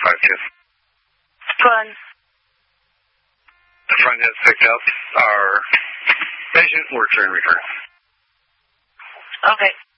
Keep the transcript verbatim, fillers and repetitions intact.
five two. Front. The front has picked up our patient. We're turn return. Okay.